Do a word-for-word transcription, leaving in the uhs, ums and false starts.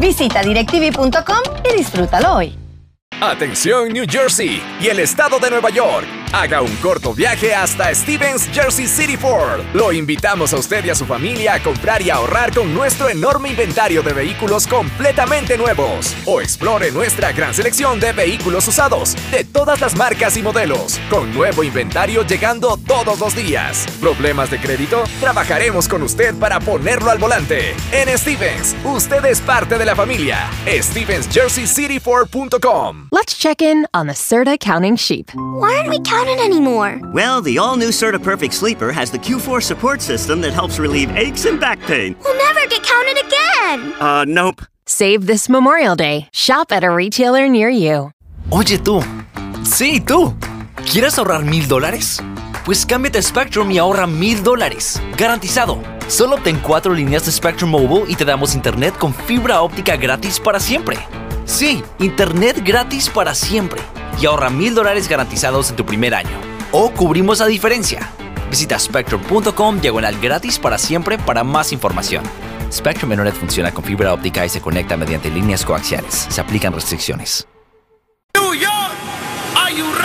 Visita directv punto com y disfrútalo hoy. Atención New Jersey y el estado de Nueva York. Haga un corto viaje hasta Stevens Jersey City Ford. Lo invitamos a usted y a su familia a comprar y ahorrar con nuestro enorme inventario de vehículos completamente nuevos. O explore nuestra gran selección de vehículos usados de todas las marcas y modelos, con nuevo inventario llegando todos los días. ¿Problemas de crédito? Trabajaremos con usted para ponerlo al volante. En Stevens, usted es parte de la familia. Stevens Jersey City Ford punto com. Let's check in on the Serta counting sheep. Why aren't we counting anymore? Well, the all-new Serta Perfect Sleeper has the Q four support system that helps relieve aches and back pain. We'll never get counted again. Uh, nope. Save this Memorial Day. Shop at a retailer near you. Oye tú, sí tú, ¿quieres ahorrar mil dólares? Pues cámbiate a Spectrum y ahorra mil dólares, garantizado. Solo obtén cuatro líneas de Spectrum Mobile y te damos internet con fibra óptica gratis para siempre. Sí, internet gratis para siempre. Y ahorra mil dólares garantizados en tu primer año. O cubrimos la diferencia. Visita spectrum punto com diagonal gratis para siempre para más información. Spectrum Internet funciona con fibra óptica y se conecta mediante líneas coaxiales. Se aplican restricciones. New York, are you ready?